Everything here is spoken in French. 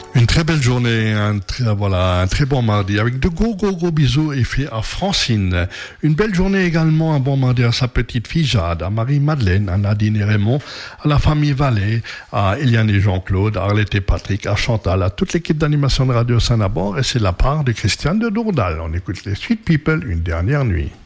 Une très belle journée, un très bon mardi avec de gros bisous et fait à Francine. Une belle journée également, un bon mardi à sa petite fille Jade, à Marie-Madeleine, à Nadine et Raymond, à la famille Vallée, à Eliane et Jean-Claude, à Arlette et Patrick, à Chantal, à toute l'équipe d'animation de Radio Saint-Nabord, et c'est la part de Christiane de Dourdal. On écoute les Sweet People une dernière nuit.